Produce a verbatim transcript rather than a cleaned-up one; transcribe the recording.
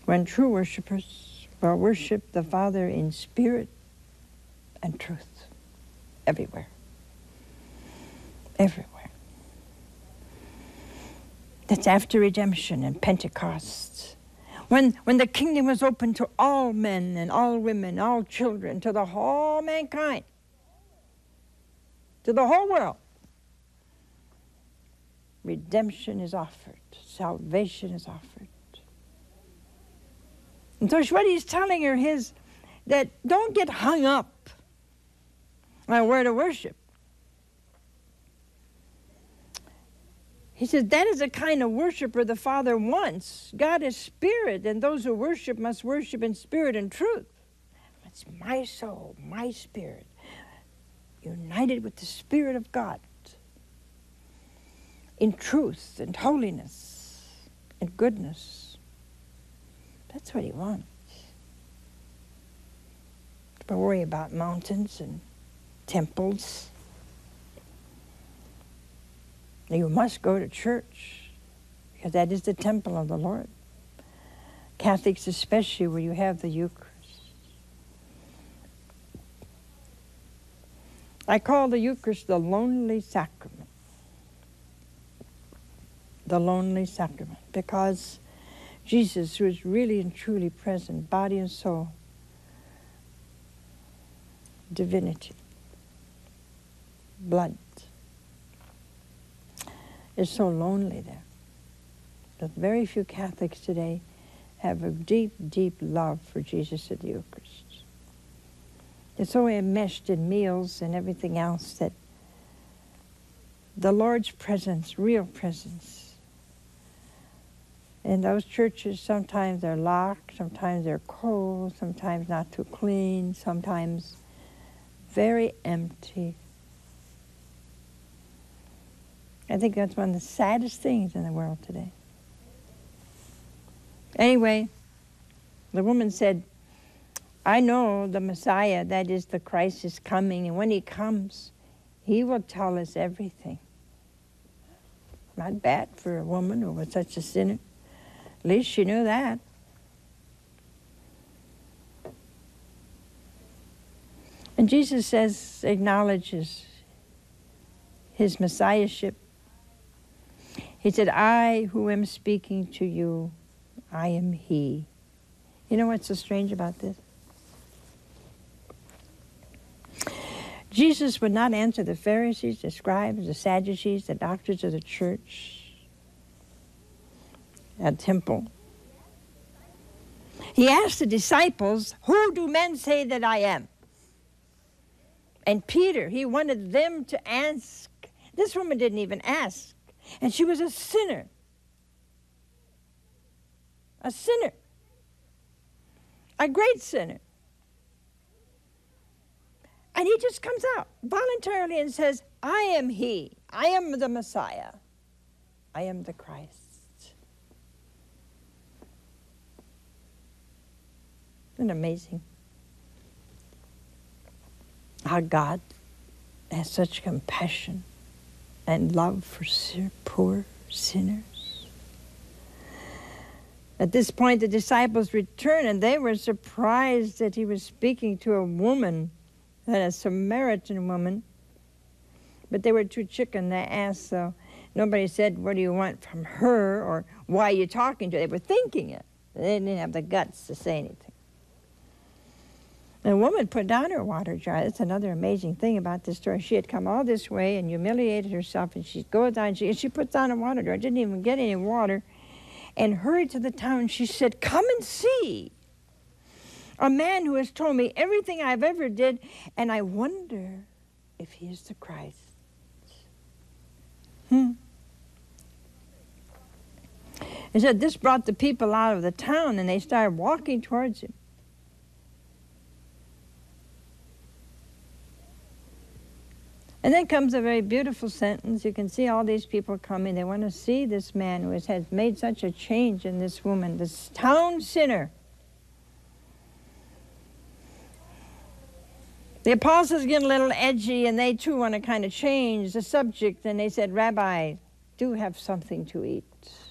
when true worshipers will worship the Father in spirit and truth everywhere. Everywhere. That's after redemption and Pentecost. When, when the kingdom was open to all men and all women, all children, to the whole mankind, to the whole world, redemption is offered. Salvation is offered. And so what he's telling her is that don't get hung up on where to worship. He says that is the kind of worshiper the Father wants. God is spirit, and those who worship must worship in spirit and truth. It's my soul, my spirit, united with the Spirit of God in truth and holiness and goodness. That's what he wants. Don't worry about mountains and temples. You must go to church, because that is the temple of the Lord. Catholics especially, where you have the Eucharist. I call the Eucharist the lonely sacrament. The lonely sacrament, because Jesus, who is really and truly present, body and soul, divinity, blood, is so lonely there. But very few Catholics today have a deep, deep love for Jesus at the Eucharist. It's so enmeshed in meals and everything else that the Lord's presence, real presence, in those churches, sometimes they're locked, sometimes they're cold, sometimes not too clean, sometimes very empty. I think that's one of the saddest things in the world today. Anyway, the woman said, I know the Messiah, that is the Christ, is coming, and when he comes, he will tell us everything. Not bad for a woman who was such a sinner. At least she knew that. And Jesus says, acknowledges his messiahship. He said, I who am speaking to you, I am he. You know what's so strange about this? Jesus would not answer the Pharisees, the scribes, the Sadducees, the doctors of the church at temple. He asked the disciples, who do men say that I am? And Peter, he wanted them to ask. This woman didn't even ask. And she was a sinner. A sinner. A great sinner. And he just comes out voluntarily and says, I am he. I am the Messiah. I am the Christ. Isn't it amazing how God has such compassion and love for poor sinners? At this point, the disciples returned, and they were surprised that he was speaking to a woman, a Samaritan woman. But they were too chicken. They asked, so nobody said, what do you want from her, or why are you talking to her? They were thinking it. They didn't have the guts to say anything. The woman put down her water jar. That's another amazing thing about this story. She had come all this way and humiliated herself, and she goes down, and she, and she puts down a water jar. Didn't even get any water, and hurried to the town. She said, come and see a man who has told me everything I've ever did, and I wonder if he is the Christ. Hmm. He said this brought the people out of the town, and they started walking towards him. And then comes a very beautiful sentence. You can see all these people coming. They want to see this man who has, has made such a change in this woman, this town sinner. The apostles get a little edgy, and they too want to kind of change the subject. And they said, Rabbi, do have something to eat.